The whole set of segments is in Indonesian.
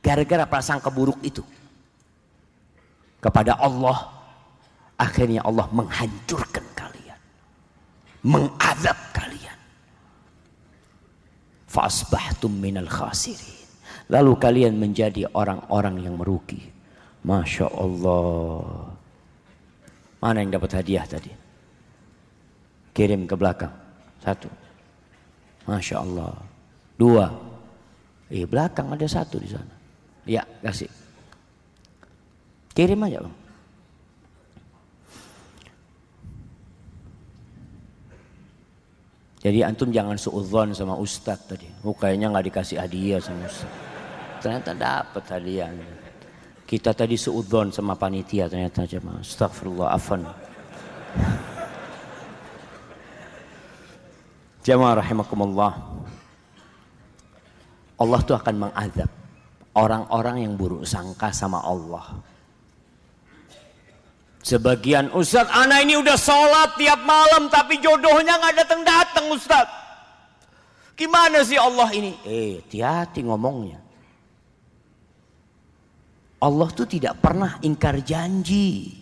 Gara-gara prasangka buruk itu kepada Allah, akhirnya Allah menghancurkan kalian, mengazab kalian. Fa'asbahtum minal khasirin. Lalu kalian menjadi orang-orang yang merugi. Masya Allah. Mana yang dapat hadiah tadi? Kirim ke belakang. 1. Masya Allah. 2. Belakang ada 1 di sana. Ya, kasih. Kirim aja Bang. Jadi antum jangan suudzon sama ustadz tadi. Kayaknya nggak dikasih hadiah sama ustadz. Ternyata dapat hadiah. Kita tadi suudzon sama panitia ternyata jemaah. Astagfirullah, afan. Jemaah rahimakumullah. Allah tuh akan mengazab orang-orang yang buruk sangka sama Allah. Sebagian, Ustaz, anak ini udah sholat tiap malam tapi jodohnya nggak datang-datang Ustaz. Gimana sih Allah ini? Hati-hati ngomongnya. Allah tuh tidak pernah ingkar janji.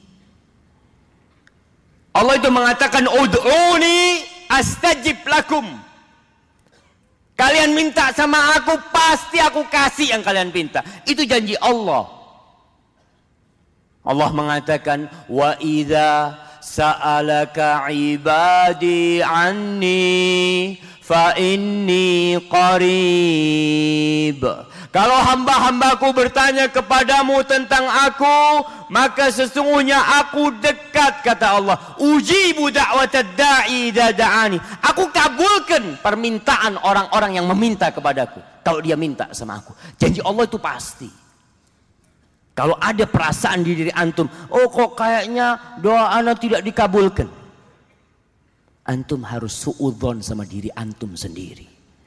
Allah itu mengatakan, ud'uni astajib lakum. Kalian minta sama aku, pasti aku kasih yang kalian minta. Itu janji Allah. Allah mengatakan, wa idza sa'alaka ibadi anni fa inni qarib. Kalau hamba-hambaku bertanya kepadamu tentang aku, maka sesungguhnya aku dekat, kata Allah. Ujibu da'watad da'i idza da'ani. Aku kabulkan permintaan orang-orang yang meminta kepadaku. Kalau dia minta sama aku. Janji Allah itu pasti. Kalau ada perasaan di diri antum, kok kayaknya doa anak tidak dikabulkan. Antum harus suudzon sama diri antum sendiri.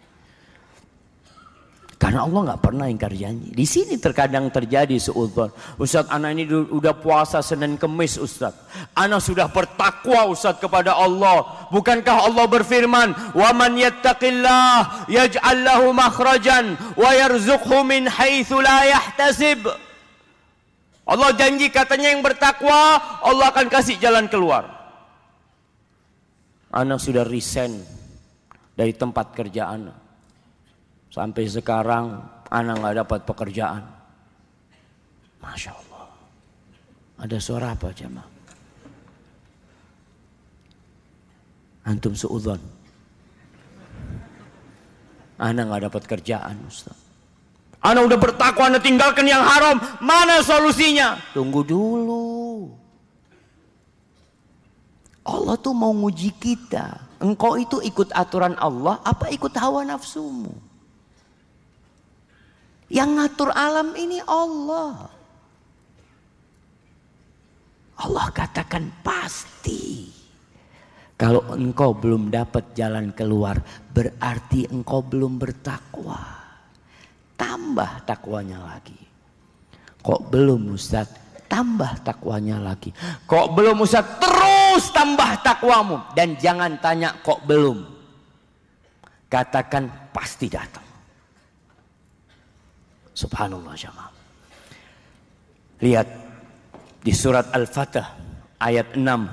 Karena Allah nggak pernah ingkar janji. Di sini terkadang terjadi suudzon. Ustaz, anak ini udah puasa Senin Kemis Ustaz. Anak sudah bertakwa Ustaz kepada Allah. Bukankah Allah berfirman, "Wa man yattaqillah yaj'al lahu makhrajan wa yarzuqhu min haitsu la yahtasib." Allah janji katanya yang bertakwa Allah akan kasih jalan keluar. Anak sudah resign dari tempat kerja anak. Sampai sekarang anak nggak dapat pekerjaan. Masya Allah. Ada suara apa jemaah? Antum suudzon. Anak nggak dapat kerjaan Ustaz. Anak udah bertakwa, anak tinggalkan yang haram. Mana solusinya? Tunggu dulu. Allah tuh mau nguji kita. Engkau itu ikut aturan Allah apa ikut hawa nafsumu? Yang ngatur alam ini Allah. Allah katakan pasti. Kalau engkau belum dapat jalan keluar, berarti engkau belum bertakwa. Tambah takwanya lagi. Kok belum Ustaz? Tambah takwanya lagi. Kok belum Ustaz? Terus tambah takwamu. Dan jangan tanya kok belum. Katakan pasti datang. Subhanallah jamaah. Lihat di surat Al-Fatah ayat 6.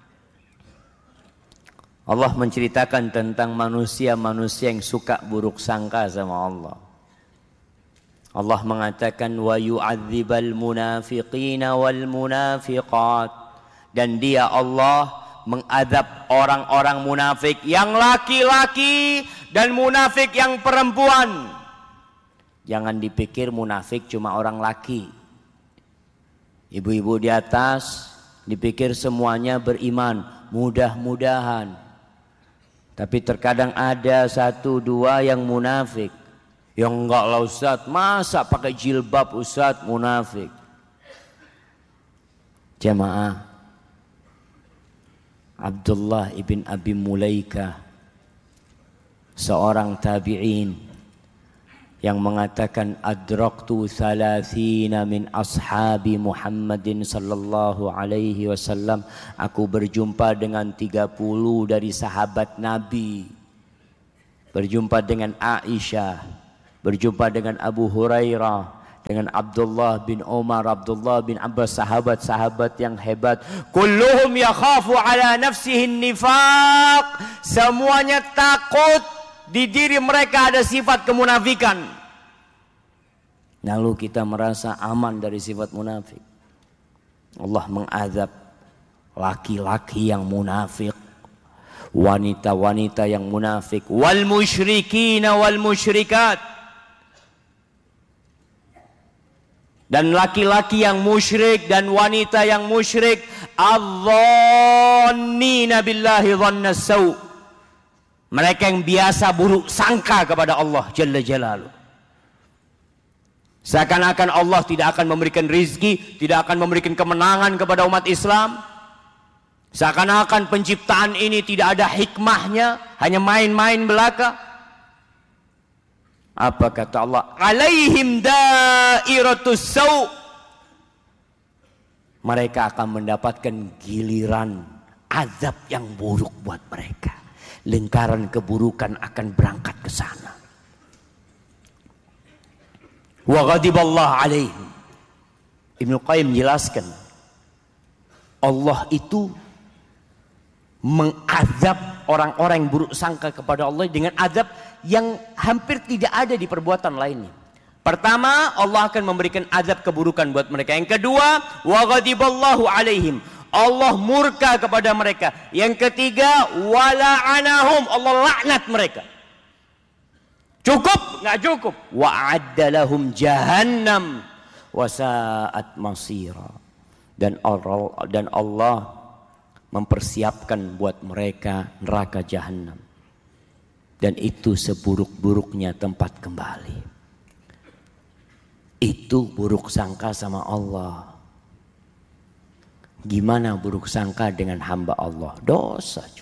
Allah menceritakan tentang manusia-manusia yang suka buruk sangka sama Allah. Allah mengatakan wa yu'adzibal munafiqina wal munafiqat, dan dia Allah mengadab orang-orang munafik yang laki-laki dan munafik yang perempuan. Jangan dipikir munafik cuma orang laki. Ibu-ibu di atas dipikir semuanya beriman, mudah-mudahan. Tapi terkadang ada 1-2 yang munafik. Yang enggak lah Ustaz, masa pakai jilbab Ustaz munafik. Jamaah, Abdullah ibn Abi Mulaikah, seorang tabi'in yang mengatakan adraktu 30 min ashabi Muhammadin sallallahu alaihi wasallam, aku berjumpa dengan 30 dari sahabat Nabi, berjumpa dengan Aisyah, berjumpa dengan Abu Hurairah, dengan Abdullah bin Umar, Abdullah bin Abbas, sahabat-sahabat yang hebat. Kulluhum yakhafu ala nafsihi nifaq. Semuanya takut di diri mereka ada sifat kemunafikan. Lalu kita merasa aman dari sifat munafik. Allah mengazab laki-laki yang munafik, wanita-wanita yang munafik, wal musyrikina wal musyrikat, dan laki-laki yang musyrik dan wanita yang musyrik, adh-dhannina billahi dhannas sau', mereka yang biasa buruk sangka kepada Allah Jalla Jalaluh. Seakan-akan Allah tidak akan memberikan rizki, tidak akan memberikan kemenangan kepada umat Islam. Seakan-akan penciptaan ini tidak ada hikmahnya, hanya main-main belaka. Apa kata Allah? Alaihim dairatus sau'. Mereka akan mendapatkan giliran azab yang buruk buat mereka. Lingkaran keburukan akan berangkat ke sana. Wa ghadiballahu alaihim. Ibnu Qayyim menjelaskan, Allah itu mengazab orang-orang yang buruk sangka kepada Allah dengan azab yang hampir tidak ada di perbuatan lainnya. Pertama, Allah akan memberikan azab keburukan buat mereka. Yang kedua, wa ghadiballahu alaihim, Allah murka kepada mereka. Yang ketiga, wala'anahum, Allah laknat mereka. Cukup? Nggak cukup. Wa'adda lahum jahannam wasa'at masira. Dan Allah mempersiapkan buat mereka neraka jahannam. Dan itu seburuk-buruknya tempat kembali. Itu buruk sangka sama Allah. Gimana buruk sangka dengan hamba Allah? Dosa juga.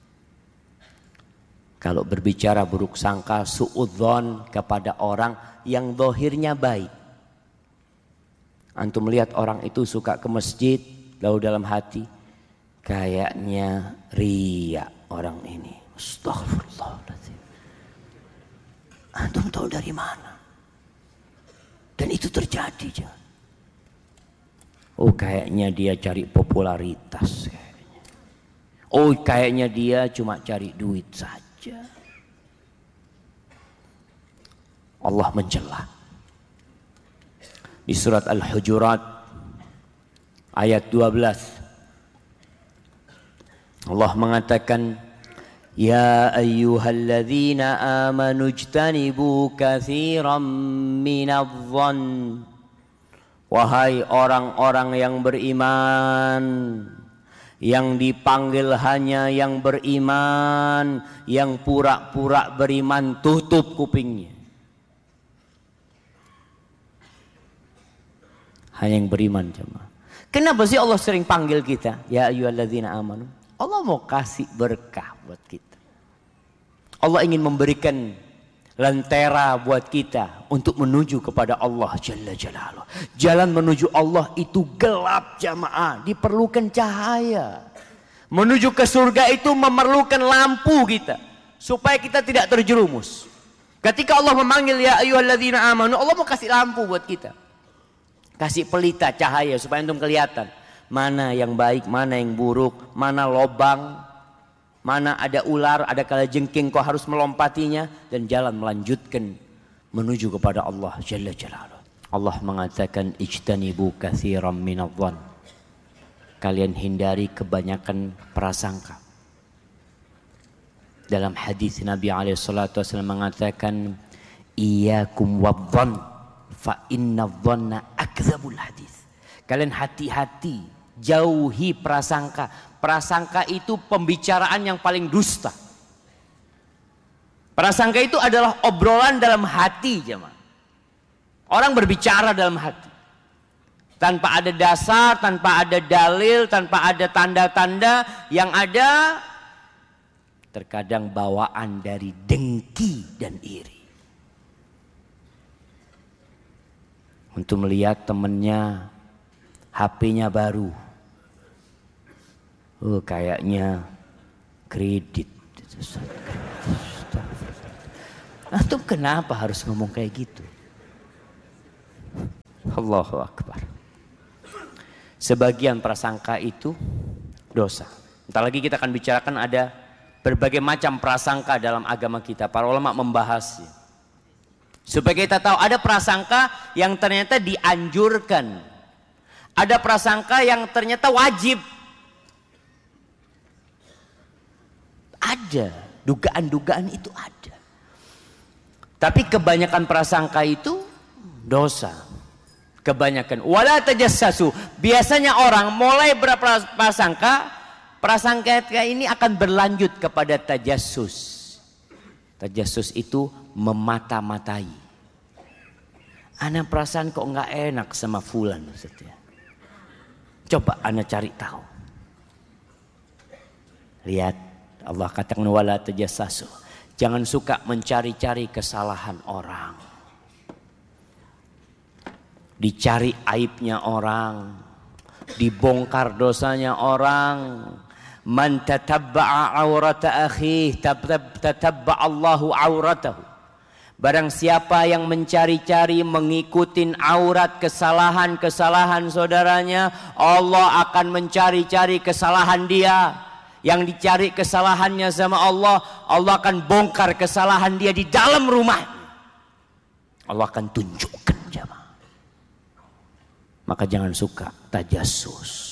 Kalau berbicara buruk sangka, suudzon kepada orang yang zahirnya baik. Antum melihat orang itu suka ke masjid, lalu dalam hati, kayaknya riya orang ini. Astaghfirullahaladzim. Antum tahu dari mana? Dan itu terjadi. Oh, kayaknya dia cari popularitas. Oh, kayaknya dia cuma cari duit saja. Allah mencela. Di surat Al-Hujurat ayat 12. Allah mengatakan, ya ayyuhalladzina amanu ijtanibu katsiran minadh-dhann. Wahai orang-orang yang beriman, yang dipanggil hanya yang beriman, yang pura-pura beriman, tutup kupingnya. Hanya yang beriman jemaah. Kenapa sih Allah sering panggil kita? Ya ayyuhalladzina amanu. Allah mau kasih berkah buat kita. Allah ingin memberikan lentera buat kita untuk menuju kepada Allah Jalla Jalaluh. Jalan menuju Allah itu gelap jamaah, diperlukan cahaya. Menuju ke surga itu memerlukan lampu kita, supaya kita tidak terjerumus. Ketika Allah memanggil ya ayyuhalladzina amanu, Allah mau kasih lampu buat kita. Kasih pelita cahaya supaya antum kelihatan mana yang baik, mana yang buruk, mana lobang, mana ada ular, ada kalajengking kau harus melompatinya, dan jalan melanjutkan menuju kepada Allah Jalla Jalaluh. Allah mengatakan ijtanibu katsiran minadh-dhann. Kalian hindari kebanyakan prasangka. Dalam hadis Nabi alaihi salatu wasallam mengatakan iyyakum wadh-dhann fa innadh-dhanna akdzabul hadis. Kalian hati-hati, jauhi prasangka. Prasangka itu pembicaraan yang paling dusta. Prasangka itu adalah obrolan dalam hati jemaah. Orang berbicara dalam hati. Tanpa ada dasar, tanpa ada dalil, tanpa ada tanda-tanda, yang ada terkadang bawaan dari dengki dan iri. Untuk melihat temennya HP-nya baru. Oh, kayaknya kredit. Antum kenapa harus ngomong kayak gitu? Allahu Akbar. Sebagian prasangka itu dosa. Entar lagi kita akan bicarakan ada berbagai macam prasangka dalam agama kita. Para ulama membahasnya. Supaya kita tahu ada prasangka yang ternyata dianjurkan. Ada prasangka yang ternyata wajib. Ada. Dugaan-dugaan itu ada. Tapi kebanyakan prasangka itu dosa. Kebanyakan. Wala tajassasu. Biasanya orang mulai berprasangka, prasangka ini akan berlanjut kepada tajassus. Tajassus itu memata-matai. Ana perasaan kok nggak enak sama fulan, maksudnya. Coba ana cari tahu. Lihat, Allah katakan wala tajassasu. Jangan suka mencari-cari kesalahan orang. Dicari aibnya orang, dibongkar dosanya orang. Man tatabba'a aurata akhih tatabba'a Allahu auratahu. Barang siapa yang mencari-cari mengikuti aurat kesalahan-kesalahan saudaranya, Allah akan mencari-cari kesalahan dia. Yang dicari kesalahannya sama Allah, Allah akan bongkar kesalahan dia di dalam rumah. Allah akan tunjukkan jamaah. Maka jangan suka tajassus.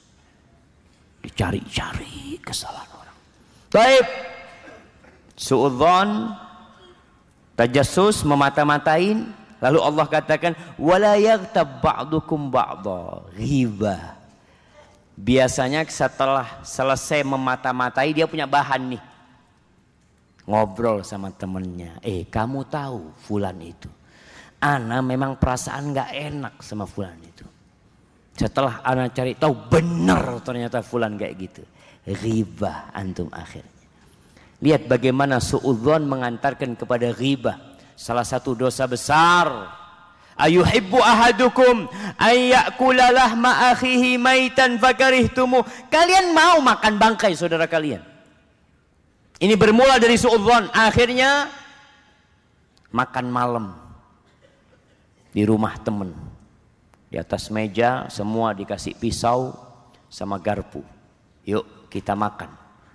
Dicari-cari kesalahan orang. Baik. Suudzon, tajassus, memata-matain. Lalu Allah katakan wala yaghtab ba'dukum ba'dha. Ghibah. Biasanya setelah selesai memata-matai dia punya bahan nih. Ngobrol sama temennya. Kamu tahu fulan itu. Ana memang perasaan gak enak sama fulan itu. Setelah ana cari tahu benar ternyata fulan kayak gitu. Ghibah antum akhirnya. Lihat bagaimana suudzon mengantarkan kepada ghibah. Salah satu dosa besar. Ayuhibbu ahadukum ayyakula lahma akhihi maitan fakarihtumu. Kalian mau makan bangkai saudara kalian. Ini bermula dari suudzon. Akhirnya makan malam di rumah teman. Di atas meja semua dikasih pisau sama garpu. Yuk kita makan.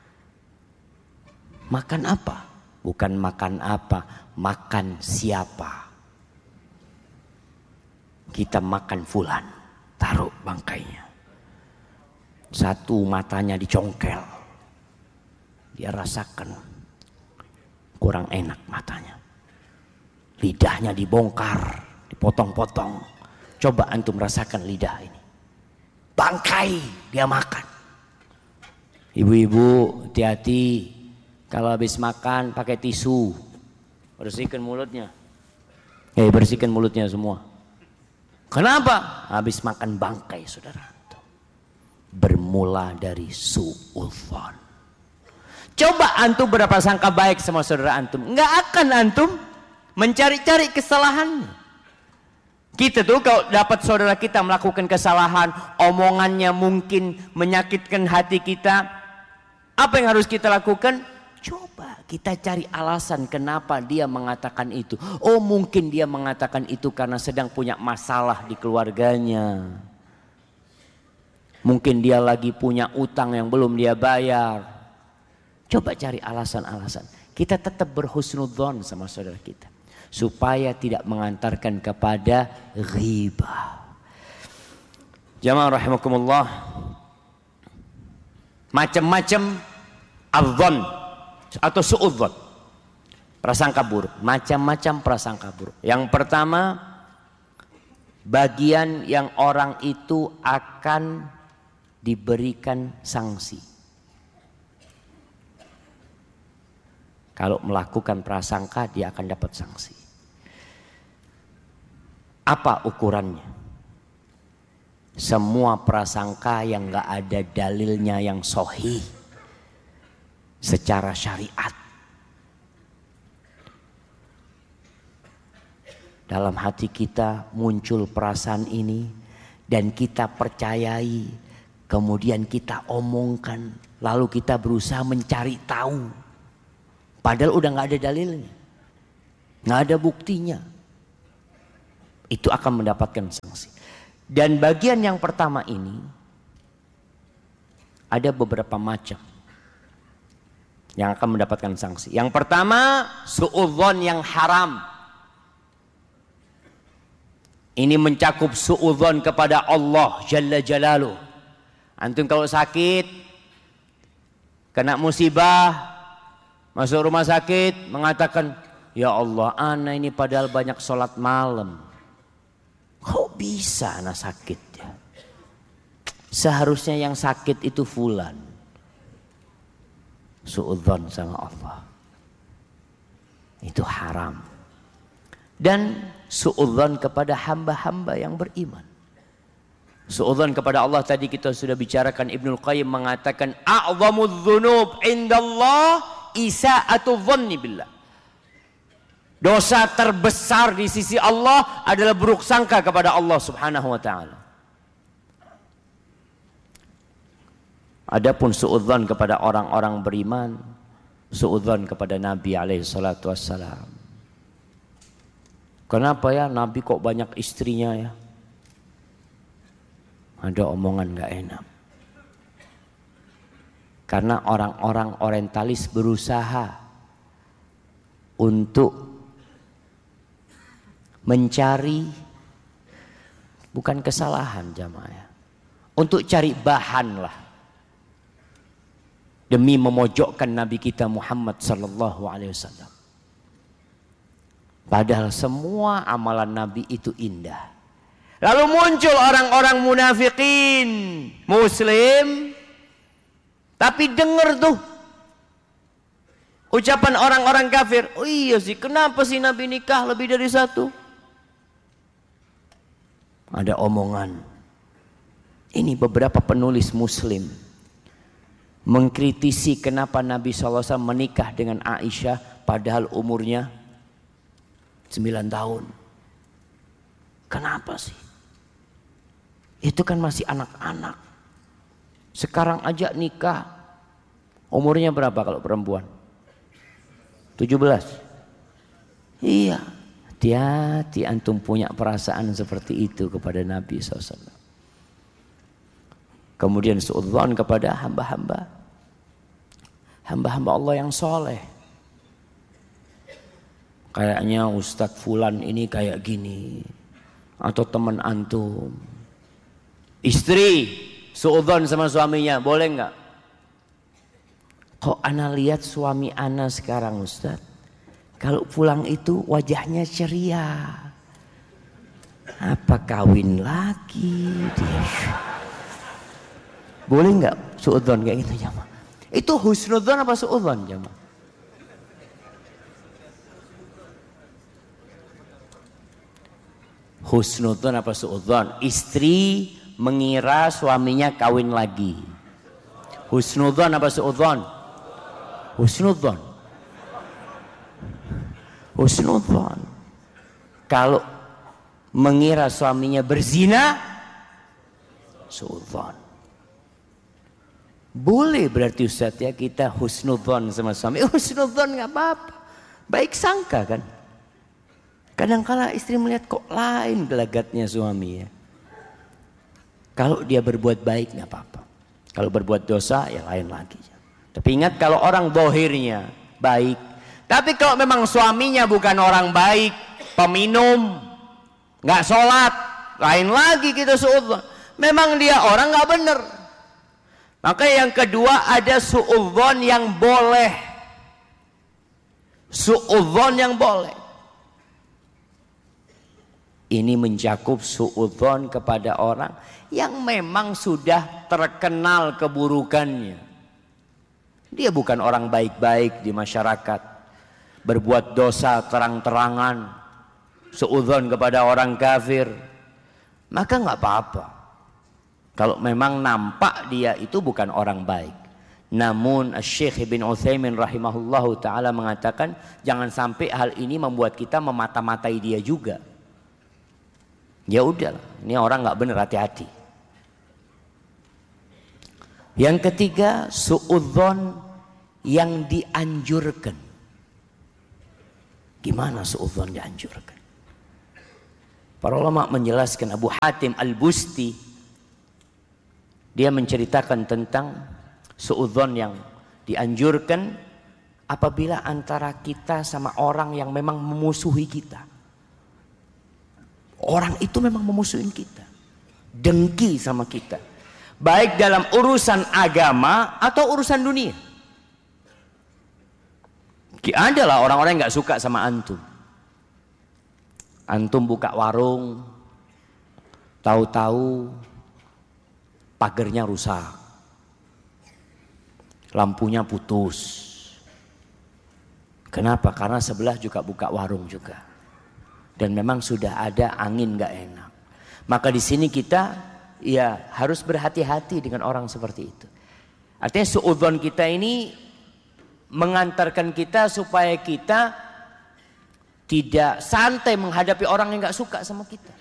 Makan apa? Bukan makan apa, makan siapa. Kita makan fulan, taruh bangkainya. Satu matanya dicongkel. Dia rasakan kurang enak matanya. Lidahnya dibongkar, dipotong-potong. Coba antum rasakan lidah ini. Bangkai dia makan. Ibu-ibu hati-hati. Kalau habis makan pakai tisu. Bersihkan mulutnya. Bersihkan mulutnya semua. Kenapa? Habis makan bangkai saudara. Bermula dari suudzon. Coba antum berapa sangka baik sama saudara antum. Enggak akan antum mencari-cari kesalahannya. Kita tuh kalau dapat saudara kita melakukan kesalahan, omongannya mungkin menyakitkan hati kita, apa yang harus kita lakukan? Coba kita cari alasan kenapa dia mengatakan itu. Oh mungkin dia mengatakan itu karena sedang punya masalah di keluarganya. Mungkin dia lagi punya utang yang belum dia bayar. Coba cari alasan-alasan. Kita tetap berhusnudzon sama saudara kita. Supaya tidak mengantarkan kepada ghibah. Jamaah rahimakumullah. Macam-macam adzon atau suudzon. Prasangka buruk. Macam-macam prasangka buruk. Yang pertama, bagian yang orang itu akan diberikan sanksi. Kalau melakukan prasangka dia akan dapat sanksi. Apa ukurannya? Semua prasangka yang gak ada dalilnya yang sahih secara syariat. Dalam hati kita muncul perasaan ini dan kita percayai, kemudian kita omongkan, lalu kita berusaha mencari tahu. Padahal udah gak ada dalilnya, gak ada buktinya. Itu akan mendapatkan sanksi. Dan bagian yang pertama ini ada beberapa macam yang akan mendapatkan sanksi. Yang pertama, suudzon yang haram. Ini mencakup suudzon kepada Allah Jalla Jalaluh. Antum kalau sakit, kena musibah, masuk rumah sakit, mengatakan, ya Allah, ana ini padahal banyak sholat malam. Kok bisa ana sakit ya? Seharusnya yang sakit itu fulan. Suudzon sama Allah. Itu haram. Dan suudzon kepada hamba-hamba yang beriman. Suudzon kepada Allah tadi kita sudah bicarakan. Ibnul Qayyim mengatakan a'zamudz dzunub indallah isa'atu dzanni billah. Dosa terbesar di sisi Allah adalah buruk sangka kepada Allah Subhanahu wa taala. Adapun suudzon kepada orang-orang beriman, suudzon kepada Nabi alaihi salatu wassalam. Kenapa ya Nabi kok banyak istrinya ya? Ada omongan gak enak. Karena orang-orang orientalis berusaha untuk mencari bukan kesalahan jamaah, untuk cari bahan lah demi memojokkan Nabi kita Muhammad sallallahu alaihi wasallam. Padahal semua amalan Nabi itu indah. Lalu muncul orang-orang munafikin Muslim, tapi dengar tuh ucapan orang-orang kafir. Oh iya sih, kenapa sih Nabi nikah lebih dari satu? Ada omongan. Ini beberapa penulis Muslim mengkritisi kenapa Nabi SAW menikah dengan Aisyah padahal umurnya 9 tahun. Kenapa sih? Itu kan masih anak-anak. Sekarang aja nikah. Umurnya berapa kalau perempuan? 17. Iya. Hati-hati antum punya perasaan seperti itu kepada Nabi SAW. Kemudian suudzon kepada hamba-hamba Allah yang soleh. Kayaknya Ustadz Fulan ini kayak gini. Atau teman antum. Istri suudzon sama suaminya, boleh nggak? Kok ana lihat suami ana sekarang Ustadz, kalau pulang itu wajahnya ceria. Apa kawin lagi dia? Boleh nggak suudzon kayak gitu jamaah? Itu husnudzon apa suudzon jamaah? Husnudzon apa suudzon? Istri mengira suaminya kawin lagi. Husnudzon apa suudzon? Husnudzon. Husnudzon. Kalau mengira suaminya berzina, suudzon. Boleh berarti Ustaz ya kita husnudzon sama suami. Husnudzon nggak apa-apa. Baik sangka kan. Kadang-kala istri melihat kok lain gelagatnya suami ya. Kalau dia berbuat baik nggak apa-apa. Kalau berbuat dosa ya lain lagi. Tapi ingat kalau orang zahirnya baik. Tapi kalau memang suaminya bukan orang baik, peminum, nggak sholat, lain lagi kita suudzon. Memang dia orang nggak benar. Maka yang kedua ada suudzon yang boleh. Suudzon yang boleh. Ini mencakup suudzon kepada orang yang memang sudah terkenal keburukannya. Dia bukan orang baik-baik di masyarakat. Berbuat dosa terang-terangan. Suudzon kepada orang kafir. Maka nggak apa-apa. Kalau memang nampak dia itu bukan orang baik. Namun Syekh Ibn Utsaimin rahimahullahu ta'ala mengatakan jangan sampai hal ini membuat kita memata-matai dia juga. Ya udahlah, ini orang nggak benar, hati-hati. Yang ketiga, suudzon yang dianjurkan. Gimana suudzon dianjurkan? Para ulama menjelaskan, Abu Hatim Al-Busti dia menceritakan tentang suudzon yang dianjurkan apabila antara kita sama orang yang memang memusuhi kita. Orang itu memang memusuhin kita, dengki sama kita, baik dalam urusan agama atau urusan dunia. Adalah orang-orang yang gak suka sama antum. Antum buka warung, tahu-tahu pagernya rusak, lampunya putus. Kenapa? Karena sebelah juga buka warung juga, dan memang sudah ada angin gak enak. Maka di sini kita ya harus berhati-hati dengan orang seperti itu. Artinya suudzon kita ini mengantarkan kita supaya kita tidak santai menghadapi orang yang gak suka sama kita.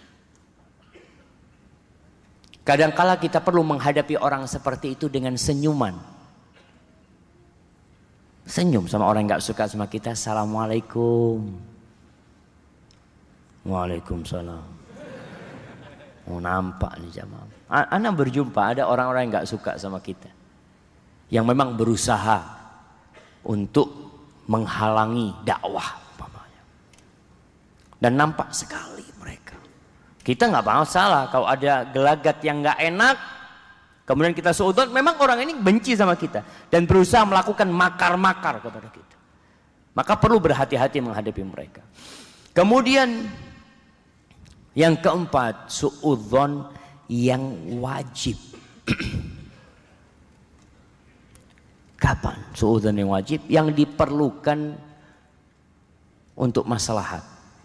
Kadangkala kita perlu menghadapi orang seperti itu dengan senyuman. Senyum sama orang yang gak suka sama kita. Assalamualaikum. Waalaikumsalam. Oh, nampak nih jamaah. Ana berjumpa ada orang-orang yang gak suka sama kita, yang memang berusaha untuk menghalangi dakwah umpamanya. Dan nampak sekali mereka. Kita nggak masalah kalau ada gelagat yang nggak enak, kemudian kita suudzon, memang orang ini benci sama kita dan berusaha melakukan makar-makar kepada kita. Maka perlu berhati-hati menghadapi mereka. Kemudian yang keempat, suudzon yang wajib. Kapan suudzon yang wajib? Yang diperlukan untuk maslahat.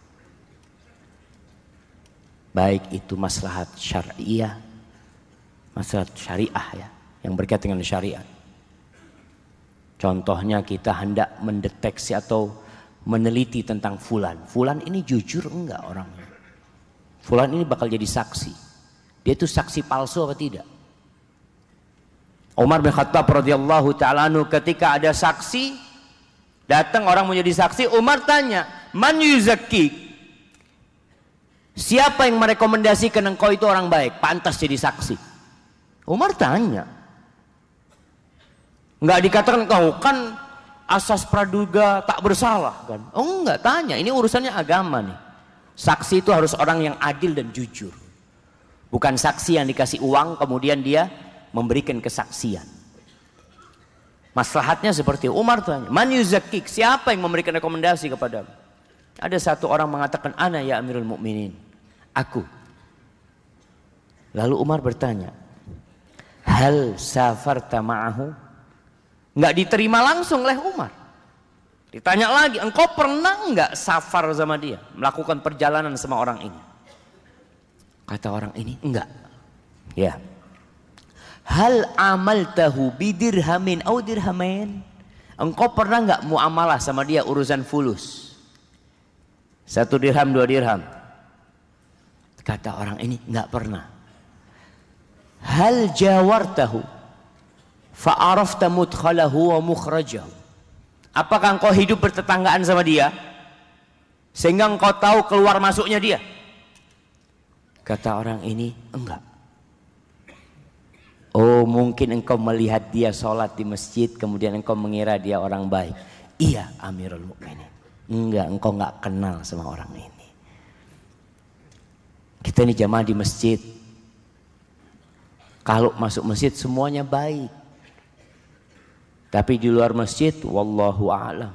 Baik itu maslahat syariah, maslahat syariah ya, yang berkaitan dengan syariat. Contohnya kita hendak mendeteksi atau meneliti tentang fulan. Fulan ini jujur enggak orangnya? Fulan ini bakal jadi saksi. Dia itu saksi palsu apa tidak? Umar bin Khattab radhiyallahu ta'ala anhu ketika ada saksi, datang orang mau jadi saksi, Umar tanya, man yuzakkik? Siapa yang merekomendasikan engkau itu orang baik, pantas jadi saksi? Umar tanya. Enggak dikatakan kau kan asas praduga tak bersalah kan? Oh enggak, tanya. Ini urusannya agama nih. Saksi itu harus orang yang adil dan jujur. Bukan saksi yang dikasih uang kemudian dia memberikan kesaksian. Maslahatnya seperti Umar tanya, man yuzakkik? Siapa yang memberikan rekomendasi kepadamu? Ada satu orang mengatakan, ana ya Amirul Mukminin, aku. Lalu Umar bertanya, hal safarta ma'ahu? Enggak diterima langsung oleh Umar. Ditanya lagi, engkau pernah enggak safar sama dia, melakukan perjalanan sama orang ini? Kata orang ini, enggak. Ya. Hal amaltahu bidirhamin au dirhamain? Engkau pernah enggak muamalah sama dia urusan fulus? 1 dirham, 2 dirham? Kata orang ini, enggak pernah. Hal jawartahu fa'arafta mudkhalahu wa mukhrajahu? Apakah engkau hidup bertetanggaan sama dia sehingga engkau tahu keluar masuknya dia? Kata orang ini, enggak. Oh, mungkin engkau melihat dia sholat di masjid, kemudian engkau mengira dia orang baik. Iya, Amirul Mukminin. Enggak, engkau enggak kenal sama orang ini. Kita ini jamaah di masjid. Kalau masuk masjid semuanya baik. Tapi di luar masjid, wallahu a'lam.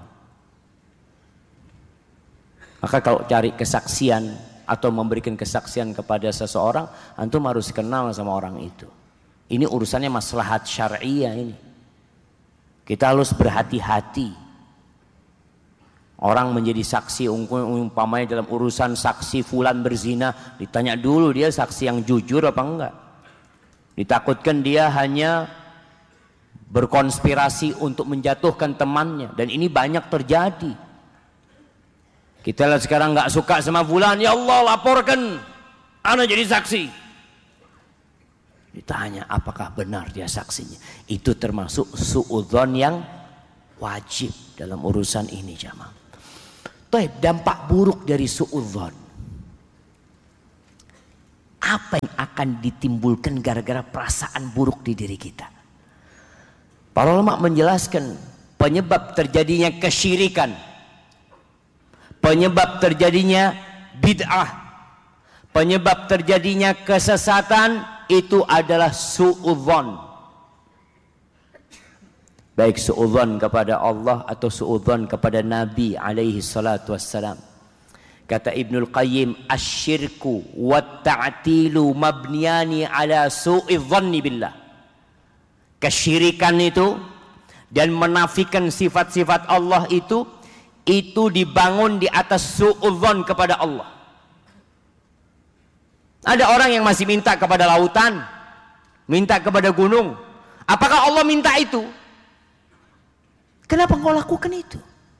Maka kalau cari kesaksian atau memberikan kesaksian kepada seseorang, antum harus kenal sama orang itu. Ini urusannya maslahat syariah ini. Kita harus berhati-hati. Orang menjadi saksi umpamanya dalam urusan saksi fulan berzina, ditanya dulu dia saksi yang jujur apa enggak. Ditakutkan dia hanya berkonspirasi untuk menjatuhkan temannya, dan ini banyak terjadi. Kita lihat sekarang nggak suka sama fulan, ya Allah laporkan, ana jadi saksi. Ditanya apakah benar dia saksinya. Itu termasuk suudzon yang wajib dalam urusan ini jamaah. Dampak buruk dari suudzon. Apa yang akan ditimbulkan gara-gara perasaan buruk di diri kita? Para ulama menjelaskan penyebab terjadinya kesyirikan, penyebab terjadinya bid'ah, penyebab terjadinya kesesatan itu adalah suudzon. Baik suudzon kepada Allah atau suudzon kepada Nabi alaihi salatu wassalam. Kata Ibnul Qayyim, asyirku wa ta'tilu mabniyani ala su'idzanni billah. Kesyirikan itu dan menafikan sifat-sifat Allah itu dibangun di atas suudzon kepada Allah. Ada orang yang masih minta kepada lautan, minta kepada gunung. Apakah Allah minta itu? Kenapa kau lakukan itu?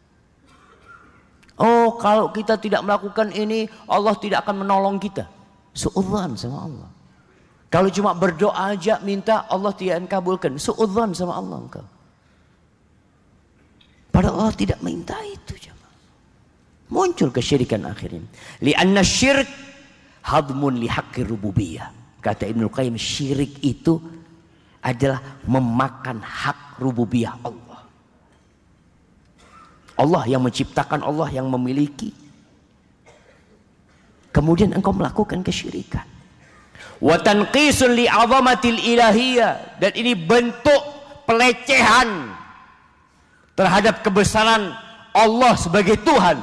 Oh, kalau kita tidak melakukan ini, Allah tidak akan menolong kita. Suudzon sama Allah. Kalau cuma berdoa aja minta, Allah tidak akan kabulkan. Suudzon sama Allah engkau. Padahal Allah tidak minta itu. Muncul kesyirikan akhirnya. Lianna syirk hadmun li haqqi rububiyah. Kata Ibnu Qayyim, syirik itu adalah memakan hak rububiyah Allah. Allah yang menciptakan, Allah yang memiliki. Kemudian engkau melakukan kesyirikan. Wa tanqisun li 'azamatil ilahiyah, dan ini bentuk pelecehan terhadap kebesaran Allah sebagai Tuhan.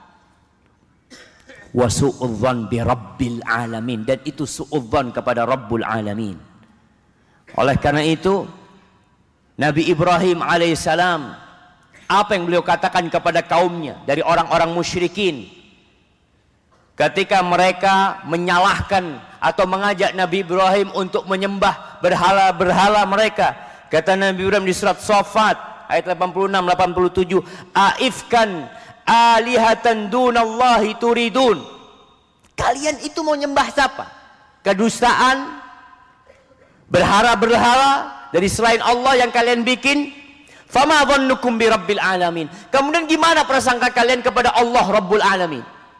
Wa su'udzan bi rabbil alamin, dan itu su'udzan kepada Rabbul alamin. Oleh karena itu Nabi Ibrahim alaihissalam, apa yang beliau katakan kepada kaumnya dari orang-orang musyrikin ketika mereka menyalahkan atau mengajak Nabi Ibrahim untuk menyembah berhala-berhala mereka? Kata Nabi Ibrahim di surat Shaffat ayat 86-87, aifkan alihatan dunallahi turidun. Kalian itu mau nyembah siapa? Kedustaan, berhala-berhala dari selain Allah yang kalian bikin. Fama dhannukum bi rabbil alamin. Kemudian gimana prasangka kalian kepada Allah Rabbul Alamin?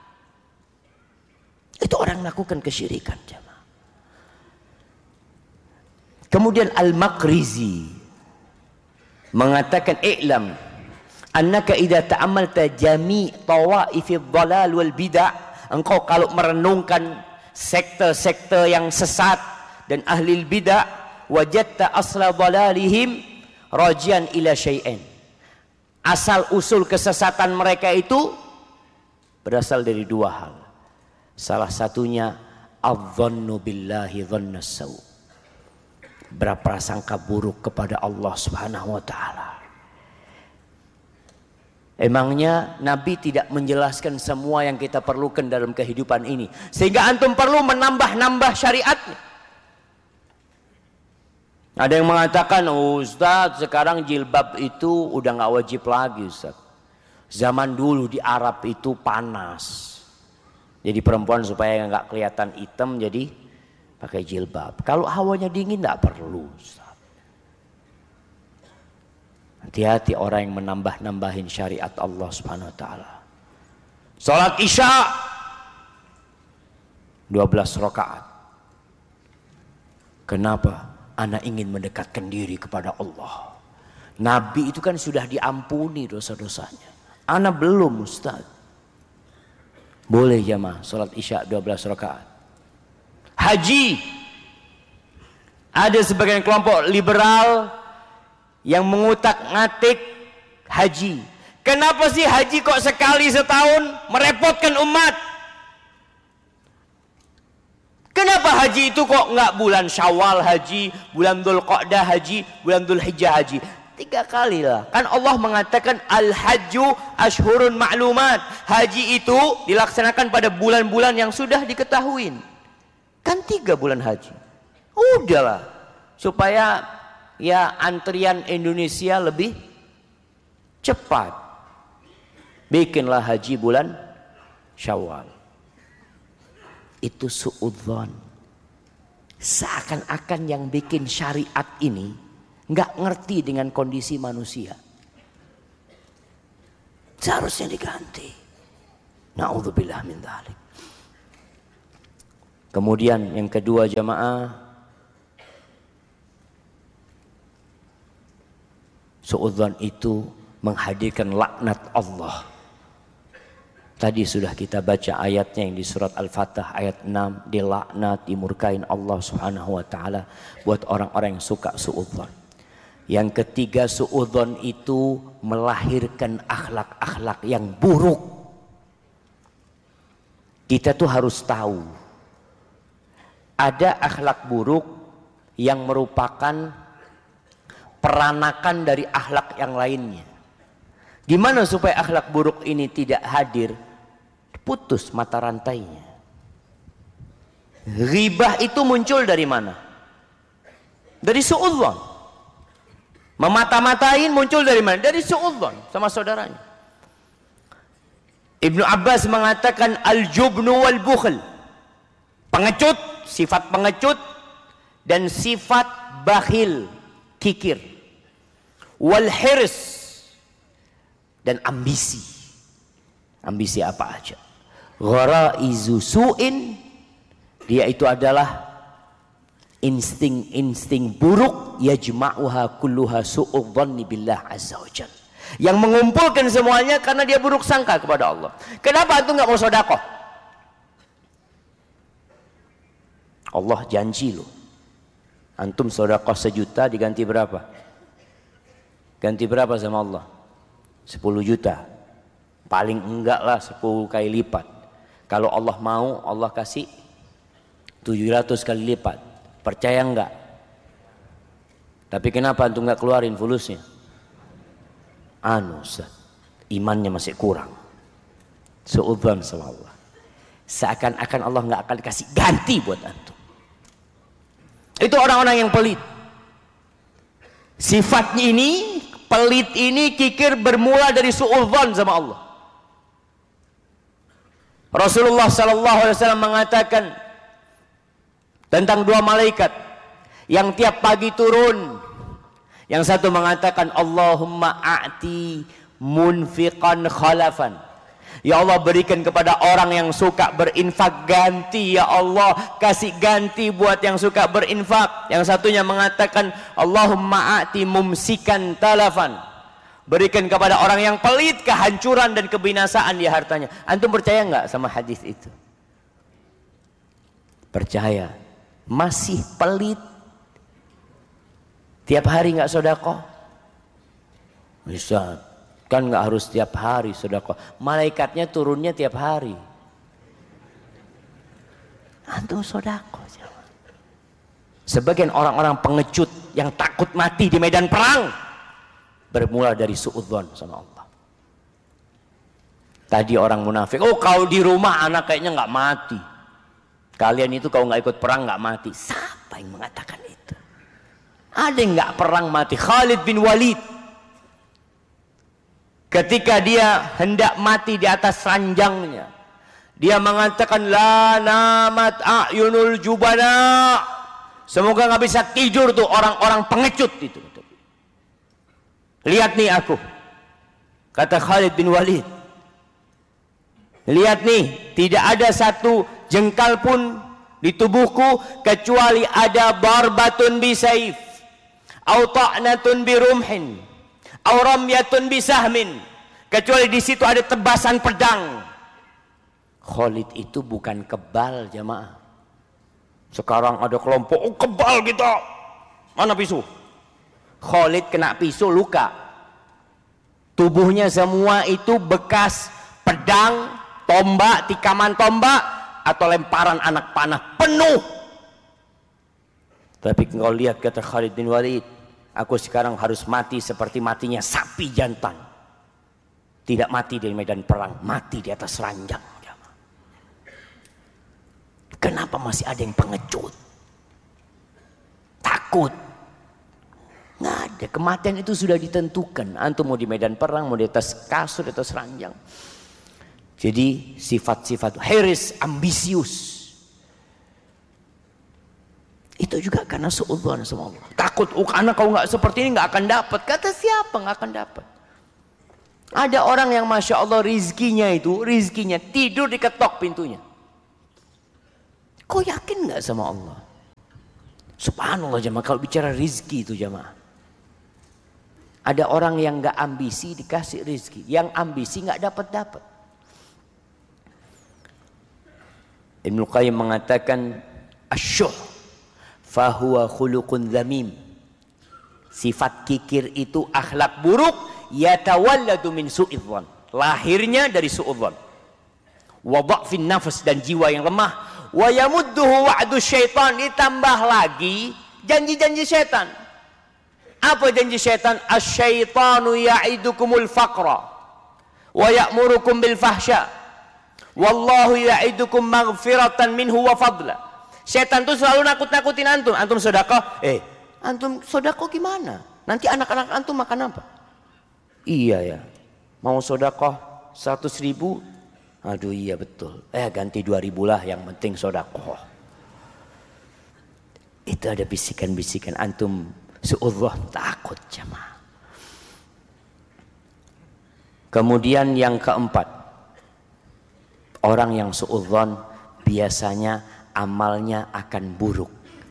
Itu orang melakukan kesyirikan, jemaah. Kemudian Al-Maqrizi mengatakan, i'lam annaka idza ta'ammalta jami' tawaifidh dhalal wal bid'ah, engkau kalau merenungkan sekte-sekte yang sesat dan ahli bid'ah, wajadta asla dhalalihim rajian ila syai'in. Asal usul kesesatan mereka itu berasal dari dua hal. Salah satunya adzannu billahi dhannas saw, berprasangka buruk kepada Allah Subhanahu wa taala. Emangnya Nabi tidak menjelaskan semua yang kita perlukan dalam kehidupan ini sehingga antum perlu menambah-nambah syariatnya? Ada yang mengatakan, Ustaz, sekarang jilbab itu udah nggak wajib lagi, Ustaz. Zaman dulu di Arab itu panas, jadi perempuan supaya nggak kelihatan hitam jadi pakai jilbab. Kalau hawanya dingin nggak perlu, Ustaz. Hati-hati orang yang menambah-nambahin syariat Allah Subhanahu Wa Taala. Salat Isya 12 rakaat. Kenapa? Ana ingin mendekatkan diri kepada Allah. Nabi itu kan sudah diampuni dosa-dosanya. Ana belum, Ustaz. Boleh jamaah salat Isya 12 rakaat. Haji. Ada sebagian kelompok liberal yang mengutak-ngatik haji. Kenapa sih haji kok sekali setahun merepotkan umat? Kenapa haji itu kok nggak bulan Syawal haji, bulan Dzulqa'dah haji, bulan Dzulhijjah haji? 3 kali lah. Kan Allah mengatakan al-hajju ashhurun ma'lumat. Haji itu dilaksanakan pada bulan-bulan yang sudah diketahui. Kan 3 bulan haji. Udahlah. Supaya ya antrian Indonesia lebih cepat. Bikinlah haji bulan Syawal. Itu suudzon. Seakan-akan yang bikin syariat ini nggak ngerti dengan kondisi manusia. Seharusnya diganti. Na'udzubillah min dzalik. Kemudian yang kedua jamaah, suudzon itu menghadirkan laknat Allah. Tadi sudah kita baca ayatnya yang di surat Al-Fatah ayat 6, dilaknat, dimurkain Allah Subhanahu wa taala buat orang-orang yang suka suudzon. Yang ketiga, suudzon itu melahirkan akhlak-akhlak yang buruk. Kita tuh harus tahu ada akhlak buruk yang merupakan peranakan dari akhlak yang lainnya. Gimana supaya akhlak buruk ini tidak hadir? Putus mata rantainya. Ghibah itu muncul dari mana? Dari suudzon. Memata-matain muncul dari mana? Dari suudzon sama saudaranya. Ibnu Abbas mengatakan al-jubnu wal bukhl. Pengecut, sifat pengecut dan sifat bakhil, kikir. Wal hirs dan ambisi. Ambisi apa aja? Gharaizu su'in, dia itu adalah insting-insting buruk, yajma'uha kulluha su'udhanni billah azza wa jalla, yang mengumpulkan semuanya karena dia buruk sangka kepada Allah. Kenapa antum nggak mau sedekah? Allah janji loh, antum sedekah 1 juta diganti berapa? Ganti berapa sama Allah? 10 juta. Paling enggak lah 10 kali lipat. Kalau Allah mau, Allah kasih 700 kali lipat. Percaya enggak? Tapi kenapa antum enggak keluarin fulusnya? Ustaz, imannya masih kurang. Suudzon sama Allah. Seakan-akan Allah enggak akan kasih ganti buat antum. Itu orang-orang yang pelit. Sifatnya ini, pelit ini, kikir, bermula dari suudzon sama Allah. Rasulullah sallallahu alaihi wasallam mengatakan tentang 2 malaikat yang tiap pagi turun. Yang satu mengatakan Allahumma a'ti munfiqan khalafan. Ya Allah, berikan kepada orang yang suka berinfak ganti. Ya Allah, kasih ganti buat yang suka berinfak. Yang satunya mengatakan Allahumma a'ti mumsikan talafan. Berikan kepada orang yang pelit kehancuran dan kebinasaan di hartanya. Antum percaya nggak sama hadis itu? Percaya. Masih pelit. Tiap hari nggak sedekah? Bisa. Kan nggak harus tiap hari sedekah. Malaikatnya turunnya tiap hari. Antum sedekah. Sebagian orang-orang pengecut yang takut mati di medan perang bermula dari suudzon sama Allah. Tadi orang munafik, oh kalau di rumah anak kayaknya nggak mati. Kalian itu kalau nggak ikut perang nggak mati. Siapa yang mengatakan itu? Ada yang nggak perang mati? Khalid bin Walid, ketika dia hendak mati di atas ranjangnya, dia mengatakan la namat a'yunul jubana. Semoga nggak bisa tidur tuh orang-orang pengecut itu. Lihat nih aku, kata Khalid bin Walid. Lihat nih, tidak ada satu jengkal pun di tubuhku kecuali ada barbatun bisaif, au ta'natun birumhin, au ramyatun bisahmin, kecuali di situ ada tebasan pedang. Khalid itu bukan kebal jamaah. Sekarang ada kelompok, oh kebal kita, mana pisau? Khalid kena pisau luka. Tubuhnya semua itu bekas pedang, tombak, tikaman tombak, atau lemparan anak panah penuh. Tapi kalau lihat kata Khalid bin Walid, aku sekarang harus mati seperti matinya sapi jantan. Tidak mati di medan perang, mati di atas ranjang. Kenapa masih ada yang pengecut? Takut. Nggak ada, kematian itu sudah ditentukan. Antum mau di medan perang, mau di atas kasur, di atas ranjang. Jadi sifat-sifat hiris, ambisius, itu juga karena suudzon sama Allah. Takut, karena kau nggak seperti ini nggak akan dapat. Kata siapa nggak akan dapat? Ada orang yang masya Allah rizkinya tidur diketok pintunya. Kau yakin nggak sama Allah? Subhanallah jemaah, kalau bicara rizki itu jemaah. Ada orang yang nggak ambisi dikasih rizki, yang ambisi nggak dapat. Ibnu Qayyim mengatakan asyuh fahuwa khuluqun zamim. Sifat kikir itu akhlak buruk, yatawalladu min su'idzan. Lahirnya dari su'udzan. Wa dha'fin nafs, dan jiwa yang lemah. Wa yamudduhu wa'du syaitan, ditambah lagi janji-janji syaitan. Apa janji syaitan? Asyaitanu ya'idukumul faqra wa ya'murukum bil fahsya. Wallahu ya'idukum maghfiratan minhu wa fadla. Syaitan itu selalu nakut-nakutin antum. Antum sedekah, antum sedekah gimana? Nanti anak-anak antum makan apa? Iya ya, mau sedekah 100.000. Aduh iya betul. Ganti 2.000 lah, yang penting sedekah. Itu ada bisikan-bisikan antum su'udzon, takut jemaah. Kemudian yang keempat, orang yang su'udzon biasanya amalnya akan buruk.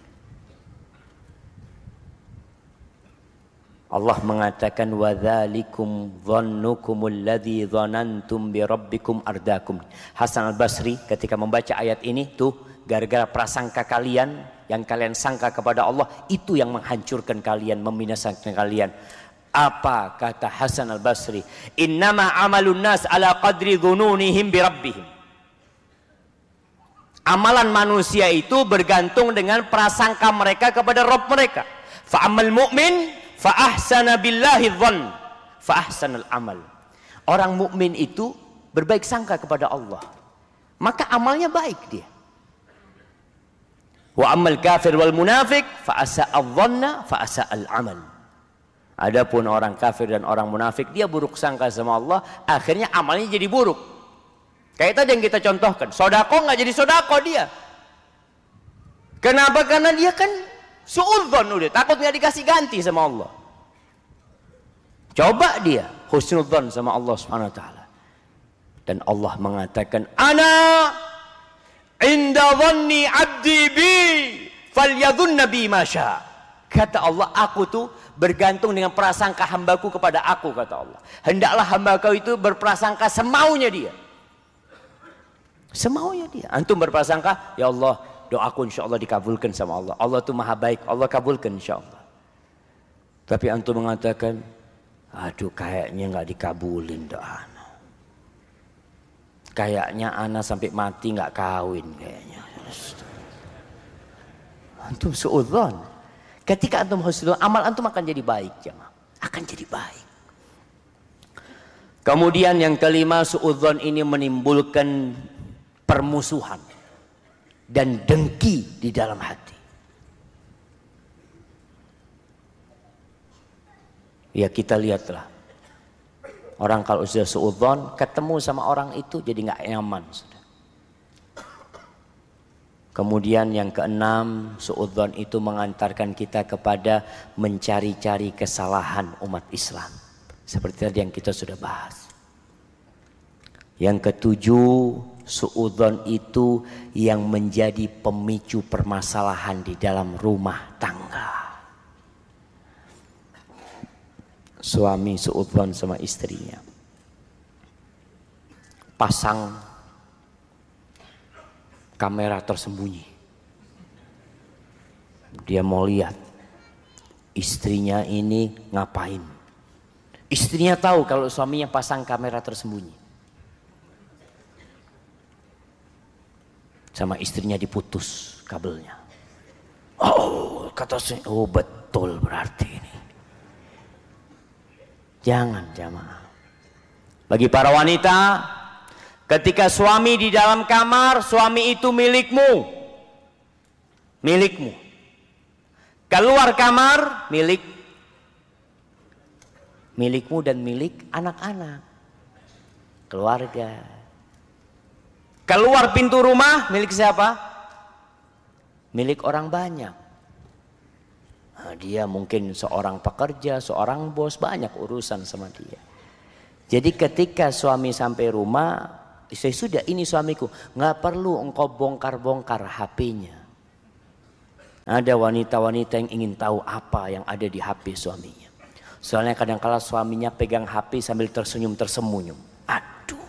Allah mengatakan wadzalikum dhannukumul ladzi dhanantum bi rabbikum ardakum. Hasan al-Basri ketika membaca ayat ini tuh, gara-gara prasangka kalian yang kalian sangka kepada Allah, itu yang menghancurkan kalian, membinasakan kalian. Apa kata Hasan al-Basri? Innama amalun nas ala qadri dhununihim bi rabbihim. Amalan manusia itu bergantung dengan prasangka mereka kepada Rabb mereka. Fa amal mu'min fa ahsana billahi dhann fa ahsanal amal. Orang mukmin itu berbaik sangka kepada Allah, maka amalnya baik dia. Wa amal kafir wal munafik fa asa'adh dhanna fa asa'al amal. Adapun orang kafir dan orang munafik, dia buruk sangka sama Allah, akhirnya amalnya jadi buruk. Kayak tadi yang kita contohkan, sodako nggak jadi sodako dia. Kenapa? Karena dia kan su'udzon, udah takut nggak dikasih ganti sama Allah. Coba dia husnudzon sama Allah Subhanahu wa taala. Dan Allah mengatakan, ana inda dhanni 'abdi bi falyadhunna bi ma syaa. Kata Allah, aku tuh bergantung dengan prasangka hambaku kepada aku, kata Allah. Hendaklah hamba kau itu berprasangka semaunya dia. Semaunya dia. Antum berprasangka, ya Allah, doaku insya Allah dikabulkan sama Allah. Allah itu maha baik, Allah kabulkan insya Allah. Tapi antum mengatakan, aduh kayaknya nggak dikabulin doa. Kayaknya ana sampai mati nggak kawin kayaknya. Antum suudzon. Ketika antum husnudzon, amal antum akan jadi baik, jemaah. Akan jadi baik. Kemudian yang kelima, suudzon ini menimbulkan permusuhan dan dengki di dalam hati. Ya kita lihatlah, orang kalau sudah suudzon ketemu sama orang itu jadi nggak nyaman sudah. Kemudian yang keenam, suudzon itu mengantarkan kita kepada mencari-cari kesalahan umat Islam, seperti tadi yang kita sudah bahas. Yang ketujuh, suudzon itu yang menjadi pemicu permasalahan di dalam rumah tangga. Suami suudzon sama istrinya, pasang kamera tersembunyi. Dia mau lihat istrinya ini ngapain. Istrinya tahu kalau suaminya pasang kamera tersembunyi. Sama istrinya diputus kabelnya. Oh, kata saya, oh betul berarti ini. Jangan jamaah. Bagi para wanita, ketika suami di dalam kamar, suami itu milikmu. Milikmu. Keluar kamar, milikmu dan milik anak-anak. Keluarga. Keluar pintu rumah, milik siapa? Milik orang banyak. Nah, dia mungkin seorang pekerja, seorang bos, banyak urusan sama dia. Jadi ketika suami sampai rumah, Saya sudah, ini suamiku. Nggak perlu engkau bongkar-bongkar HP-nya. Ada wanita-wanita yang ingin tahu apa yang ada di HP suaminya. Soalnya kadang-kala suaminya pegang HP sambil tersenyum-tersemunyum. Aduh.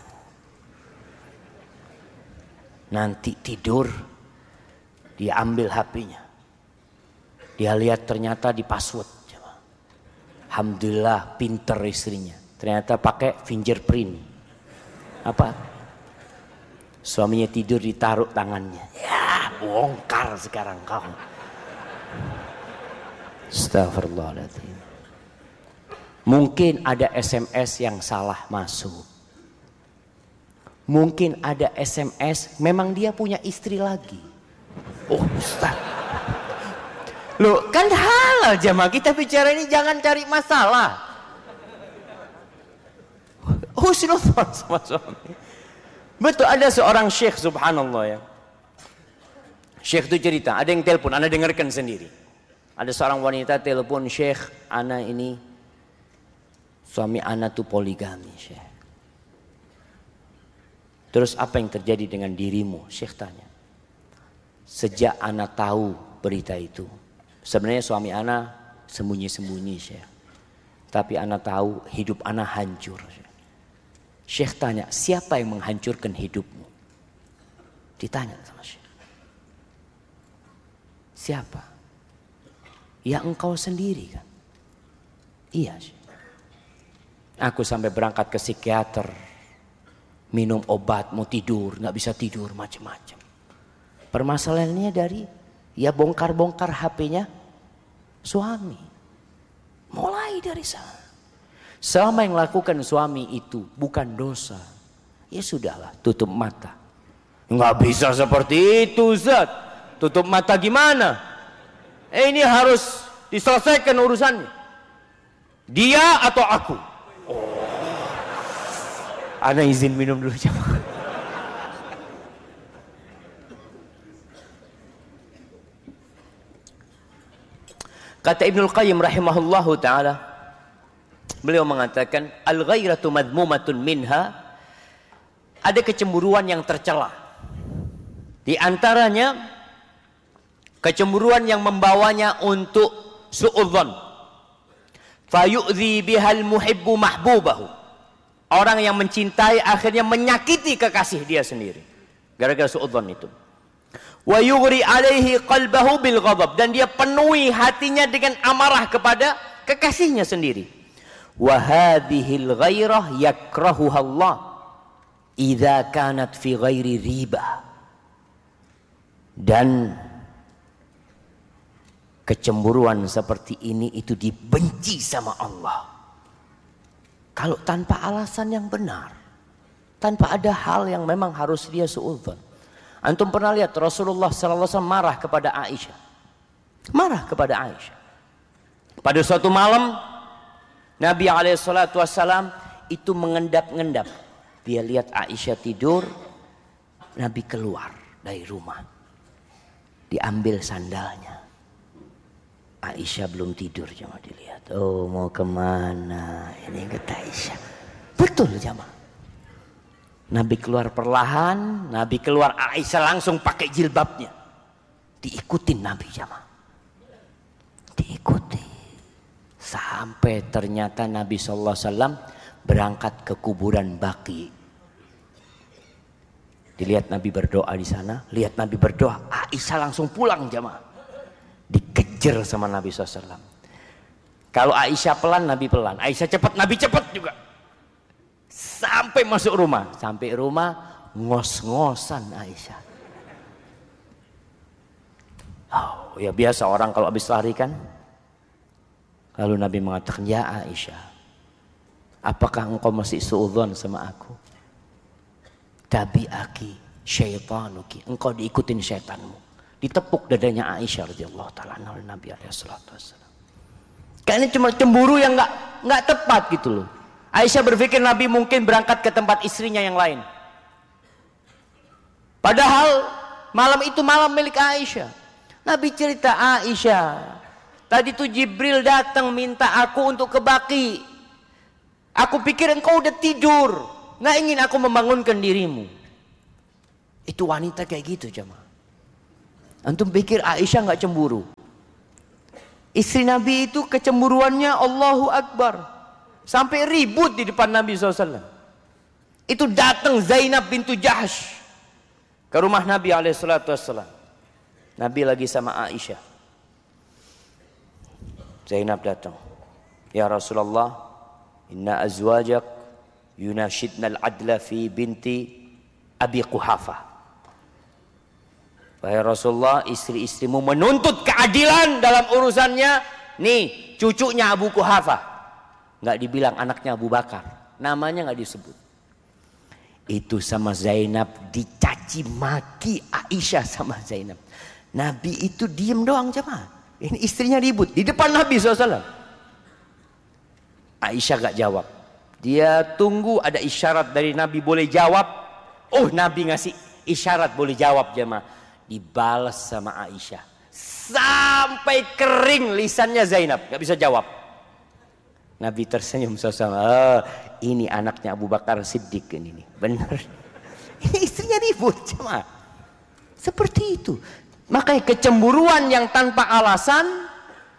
Nanti tidur, dia ambil HP-nya. Dia lihat ternyata di password. Alhamdulillah pinter istrinya. Ternyata pakai fingerprint. Apa? Suaminya tidur ditaruh tangannya. Ya bongkar sekarang kamu. Astagfirullahaladzim. Mungkin ada SMS yang salah masuk. Mungkin ada SMS memang dia punya istri lagi. Oh Ustaz. Loh kan halal jamaah, kita bicara ini jangan cari masalah. Husnuzon sama suami. Betul, ada seorang syekh subhanallah ya. Syekh itu cerita, ada yang telepon, ana dengarkan sendiri. Ada seorang wanita telepon, Syekh, ana ini suami ana tuh poligami, Syekh. Terus apa yang terjadi dengan dirimu? Syekh tanya. Sejak ana tahu berita itu, sebenarnya suami ana sembunyi-sembunyi, Syekh. Tapi ana tahu hidup ana hancur, Syekh. Syekh tanya, siapa yang menghancurkan hidupmu? Ditanya sama Syekh. Siapa? Ya engkau sendiri kan? Iya Syekh. Aku sampai berangkat ke psikiater, minum obat, mau tidur, gak bisa tidur, macam-macam. Permasalahannya dari, ya bongkar-bongkar HP-nya suami. Mulai dari sana. Selama yang lakukan suami itu bukan dosa, ya sudahlah, tutup mata. Nggak bisa seperti itu Ustaz. Tutup mata gimana? Ini harus diselesaikan urusannya. Dia atau aku? Oh. Ana izin minum dulu jemaah. Kata Ibnul Qayyim rahimahullahu ta'ala, beliau mengatakan al-ghairatu madmumatun minha, ada kecemburuan yang tercela. Di antaranya kecemburuan yang membawanya untuk su'udzon. Fayu'dhi bihal muhibbu mahbubahu. Orang yang mencintai akhirnya menyakiti kekasih dia sendiri. Gara-gara su'udzon itu. Wa yughri alaihi qalbahu bil ghadab, dan dia penuhi hatinya dengan amarah kepada kekasihnya sendiri. Wa hadhil ghairah yakrahuha Allah idza kanat fi ghairi riba. Dan kecemburuan seperti ini itu dibenci sama Allah kalau tanpa alasan yang benar, tanpa ada hal yang memang harus dia suudzon. Antum pernah lihat Rasulullah sallallahu alaihi wasallam marah kepada Aisyah. Marah kepada Aisyah. Pada suatu malam Nabi alaihi salatu wasallam itu mengendap-endap. Dia lihat Aisyah tidur, Nabi keluar dari rumah. Diambil sandalnya. Aisyah belum tidur, jamaah dilihat. Oh mau kemana? Ini kata Aisyah. Betul jamaah. Nabi keluar perlahan, Nabi keluar, Aisyah langsung pakai jilbabnya. Diikutin Nabi jamaah. Diikuti. Sampai ternyata Nabi SAW berangkat ke kuburan Baqi. Dilihat Nabi berdoa di sana, lihat Nabi berdoa, Aisyah langsung pulang jamaah. Dikejar sama Nabi SAW. Kalau Aisyah pelan, Nabi pelan. Aisyah cepat, Nabi cepat juga. Sampai masuk rumah. Sampai rumah, ngos-ngosan Aisyah. Oh, ya biasa orang kalau habis lari kan. Lalu Nabi mengatakan, ya Aisyah, apakah engkau masih suudzon sama aku? Tabi'aki syaitanuki, engkau diikutin syaitanmu. Ditepuk dadanya Aisyah radhiyallahu ta'ala oleh Nabi alaihi salatu wasallam. Kayaknya cuma cemburu yang nggak tepat gitu loh. Aisyah berpikir Nabi mungkin berangkat ke tempat istrinya yang lain. Padahal malam itu malam milik Aisyah. Nabi cerita, Aisyah, tadi tuh Jibril datang minta aku untuk ke Baqi. Aku pikir engkau udah tidur. nggak ingin aku membangunkan dirimu. Itu wanita kayak gitu jemaah. Antum pikir Aisyah nggak cemburu? Istri Nabi itu kecemburuannya Allahu Akbar. Sampai ribut di depan Nabi SAW. Itu datang Zainab bintu Jahsh ke rumah Nabi SAW. Nabi lagi sama Aisyah. Zainab datang. Ya Rasulullah, inna azwajak yunashidna al-adla fi binti Abi Quhafah. Wahai Rasulullah, istri-istrimu menuntut keadilan dalam urusannya. Nih, cucunya Abu Quhafah. Nggak dibilang anaknya Abu Bakar. Namanya nggak disebut. Itu sama Zainab dicaci maki Aisyah sama Zainab. Nabi itu diem doang jemaah. Ini istrinya ribut di depan Nabi SAW. Aisyah gak jawab. Dia tunggu ada isyarat dari Nabi boleh jawab. Oh, Nabi ngasih isyarat boleh jawab jemaah. Dibalas sama Aisyah. Sampai kering lisannya Zainab. Gak bisa jawab. Nabi tersenyum SAW. Oh, ini anaknya Abu Bakar Siddiq ini. Benar. Ini istrinya ribut jemaah. Seperti itu. Makanya kecemburuan yang tanpa alasan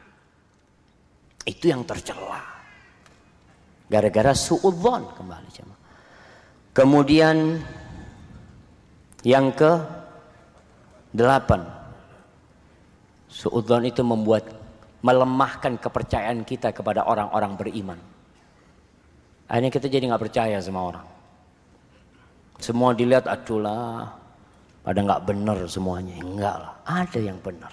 itu yang tercela. Gara-gara suudzon kembali jemaah. Kemudian yang ke-8. Suudzon itu melemahkan kepercayaan kita kepada orang-orang beriman. Akhirnya kita jadi nggak percaya sama orang. Semua dilihat aculah. Pada nggak benar semuanya. Enggak lah, ada yang benar.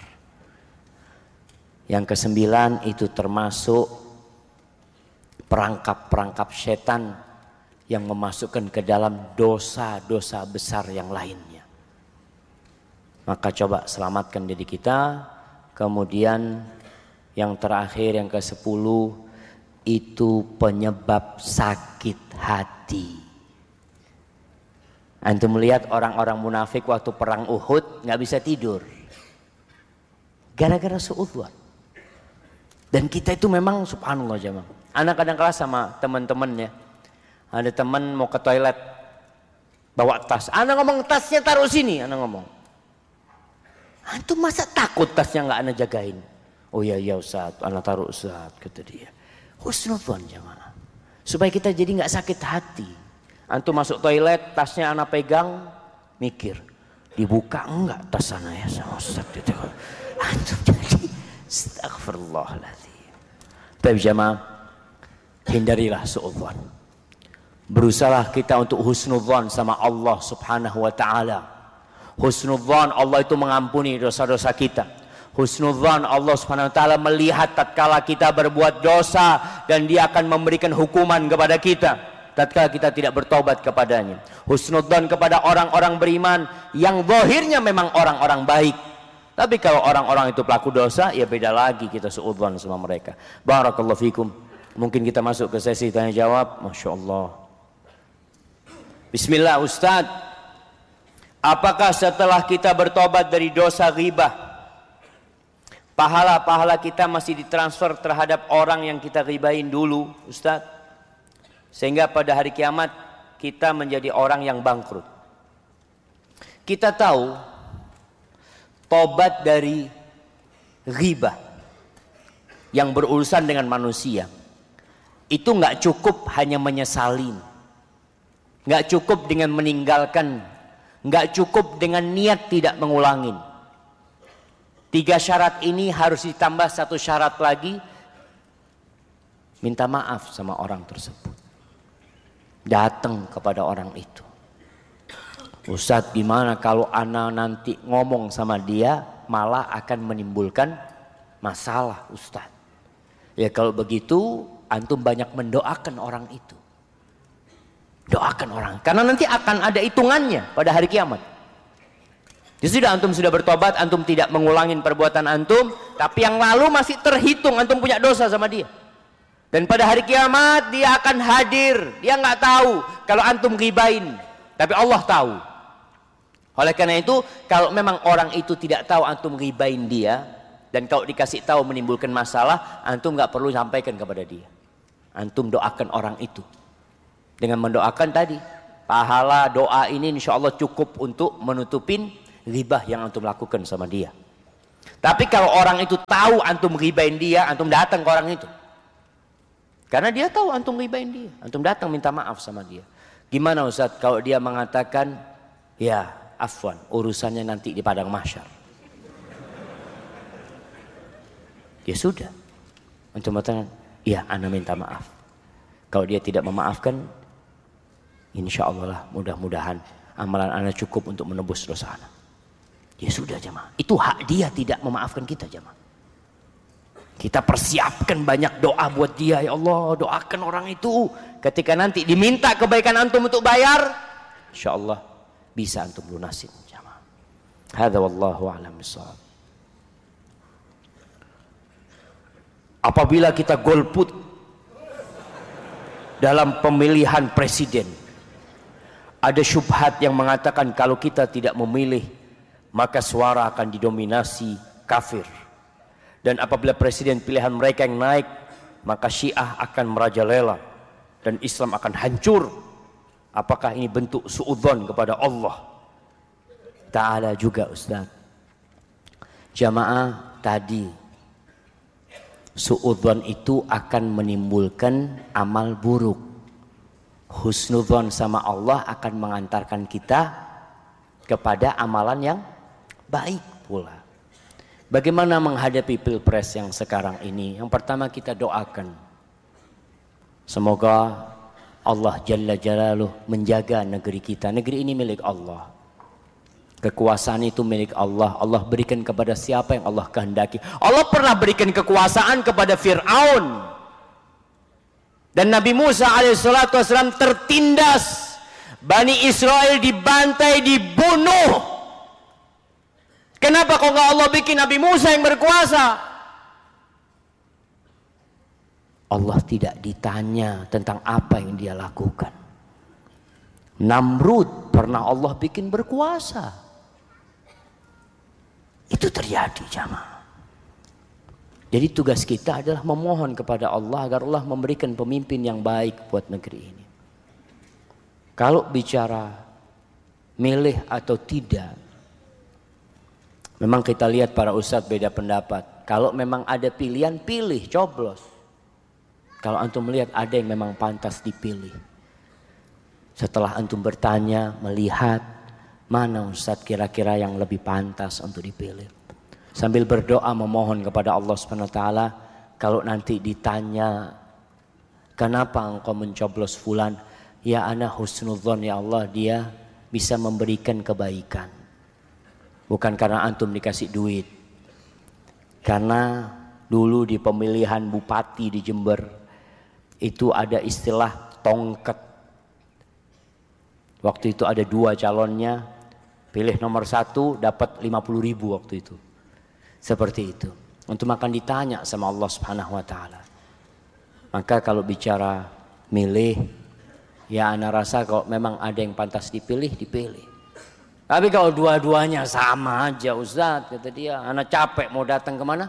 Yang ke-9 itu termasuk perangkap-perangkap setan yang memasukkan ke dalam dosa-dosa besar yang lainnya. Maka coba selamatkan diri kita. Kemudian yang terakhir yang ke-10 itu penyebab sakit hati. Antum melihat orang-orang munafik waktu perang Uhud nggak bisa tidur, gara-gara suudzon. Dan kita itu memang subhanallah jemaah. Anak kadang kalah sama teman-temannya. Ada teman mau ke toilet, bawa tas. Anak ngomong tasnya taruh sini. Anak ngomong, antum masa takut tasnya nggak anak jagain? Oh ya Ustaz, anak taruh Ustaz, kata dia. Husnudzon jemaah. Supaya kita jadi nggak sakit hati. Antum masuk toilet, tasnya anak pegang, mikir, dibuka enggak tas sana ya sama Ustaz itu. Antum jadi astagfirullahaladzim. Baik jemaah, hindarilah suudzon. Berusahalah kita untuk husnudzon sama Allah Subhanahu wa taala. Husnudzon Allah itu mengampuni dosa-dosa kita. Husnudzon Allah Subhanahu wa taala melihat tatkala kita berbuat dosa dan Dia akan memberikan hukuman kepada kita tatkala kita tidak bertobat kepadanya. Husnudzon kepada orang-orang beriman yang zahirnya memang orang-orang baik. Tapi kalau orang-orang itu pelaku dosa, ya beda lagi kita suudzon sama mereka. Barakallahu fikum. Mungkin kita masuk ke sesi tanya jawab. Masya Allah. Bismillah Ustaz. Apakah setelah kita bertobat dari dosa ghibah, pahala-pahala kita masih ditransfer terhadap orang yang kita ghibahin dulu Ustaz? Sehingga pada hari kiamat kita menjadi orang yang bangkrut. Kita tahu tobat dari ghibah yang berurusan dengan manusia itu nggak cukup hanya menyesalin, nggak cukup dengan meninggalkan, nggak cukup dengan niat tidak mengulangin. 3 syarat ini harus ditambah 1 syarat lagi, minta maaf sama orang tersebut. Datang kepada orang itu. Ustadz, gimana kalau ana nanti ngomong sama dia malah akan menimbulkan masalah Ustadz? Ya kalau begitu antum banyak mendoakan orang itu. Doakan orang, karena nanti akan ada hitungannya pada hari kiamat. Sudah antum sudah bertobat, antum tidak mengulangin perbuatan antum, tapi yang lalu masih terhitung antum punya dosa sama dia. Dan pada hari kiamat dia akan hadir. Dia nggak tahu kalau antum ghibain, tapi Allah tahu. Oleh karena itu, kalau memang orang itu tidak tahu antum ghibain dia, dan kalau dikasih tahu menimbulkan masalah, antum nggak perlu sampaikan kepada dia. Antum doakan orang itu dengan mendoakan tadi, pahala doa ini insya Allah cukup untuk menutupin ghibah yang antum lakukan sama dia. Tapi kalau orang itu tahu antum ghibahin dia, antum datang ke orang itu. Karena dia tahu antum ghibahin dia, antum datang minta maaf sama dia. Gimana Ustaz kalau dia mengatakan, ya afwan, urusannya nanti di padang mahsyar. Ya sudah. Antum mengatakan, ya ana minta maaf. Kalau dia tidak memaafkan, insya Allah lah mudah-mudahan amalan ana cukup untuk menebus dosa ana. Ya sudah jemaah. Itu hak dia tidak memaafkan kita jemaah. Kita persiapkan banyak doa buat dia. Ya Allah doakan orang itu. Ketika nanti diminta kebaikan antum untuk bayar, insya Allah bisa antum lunasin jemaah. Hadza wallahu a'lam bishawab. Apabila kita golput dalam pemilihan presiden, ada syubhat yang mengatakan kalau kita tidak memilih maka suara akan didominasi kafir. Dan apabila presiden pilihan mereka yang naik, maka Syiah akan merajalela dan Islam akan hancur. Apakah ini bentuk suudzon kepada Allah Ta'ala juga Ustaz? Jamaah, tadi suudzon itu akan menimbulkan amal buruk. Husnudzon sama Allah akan mengantarkan kita kepada amalan yang baik pula. Bagaimana menghadapi pilpres yang sekarang ini? Yang pertama kita doakan, semoga Allah Jalla Jalaluh menjaga negeri kita. Negeri ini milik Allah. Kekuasaan itu milik Allah. Allah berikan kepada siapa yang Allah kehendaki. Allah pernah berikan kekuasaan kepada Fir'aun. Dan Nabi Musa alaihissalatu wassalam tertindas. Bani Israel dibantai, dibunuh. Kenapa kok nggak Allah bikin Nabi Musa yang berkuasa? Allah tidak ditanya tentang apa yang dia lakukan. Namrud pernah Allah bikin berkuasa. Itu terjadi jamaah. Jadi tugas kita adalah memohon kepada Allah agar Allah memberikan pemimpin yang baik buat negeri ini. Kalau bicara milih atau tidak, memang kita lihat para ustadz beda pendapat. Kalau memang ada pilihan, pilih, coblos. Kalau antum melihat ada yang memang pantas dipilih, setelah antum bertanya, melihat mana ustadz kira-kira yang lebih pantas untuk dipilih, sambil berdoa memohon kepada Allah Subhanahu wa taala, kalau nanti ditanya kenapa engkau mencoblos fulan, ya ana husnudzon ya Allah, dia bisa memberikan kebaikan. Bukan karena antum dikasih duit. Karena dulu di pemilihan bupati di Jember itu ada istilah tongket. Waktu itu ada 2 calonnya, pilih nomor 1 dapat 50.000 waktu itu. Seperti itu. Untuk akan ditanya sama Allah Subhanahu wa taala. Maka kalau bicara milih, ya ana rasa kalau memang ada yang pantas dipilih, dipilih. Tapi kalau dua-duanya sama aja Ustaz, kata dia, ana capek mau datang kemana?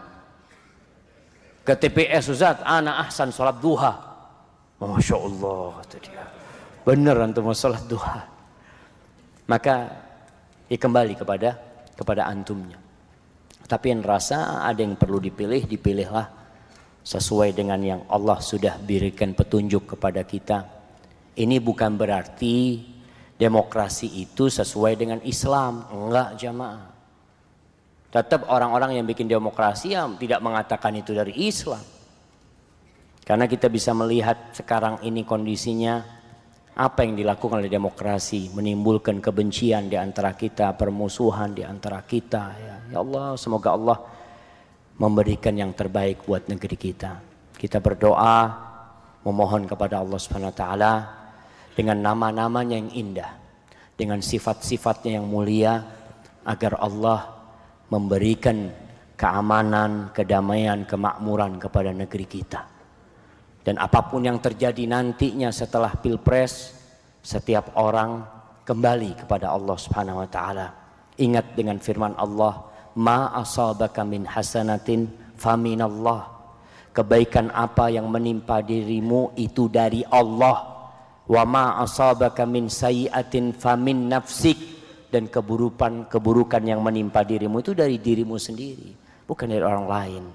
Ke TPS Ustaz, ana ahsan sholat duha. Masya Allah, kata dia. Bener antum mau sholat duha. Maka ya kembali kepada antumnya. Tapi yang rasa ada yang perlu dipilih, dipilihlah sesuai dengan yang Allah sudah berikan petunjuk kepada kita. Ini bukan berarti demokrasi itu sesuai dengan Islam. Enggak jamaah. Tetap orang-orang yang bikin demokrasi yang tidak mengatakan itu dari Islam. Karena kita bisa melihat sekarang ini kondisinya, apa yang dilakukan oleh demokrasi, menimbulkan kebencian di antara kita, permusuhan di antara kita. Ya Allah, semoga Allah memberikan yang terbaik buat negeri kita. Kita berdoa, memohon kepada Allah Subhanahu wa taala dengan nama-namanya yang indah, dengan sifat-sifatnya yang mulia, agar Allah memberikan keamanan, kedamaian, kemakmuran kepada negeri kita. Dan apapun yang terjadi nantinya setelah Pilpres, setiap orang kembali kepada Allah Subhanahu wa taala. Ingat dengan firman Allah, "Ma asabaka min hasanatin faminallah." Kebaikan apa yang menimpa dirimu itu dari Allah. Wa ma asabaka min sayyi'atin famin nafsik, dan keburukan yang menimpa dirimu itu dari dirimu sendiri, bukan dari orang lain.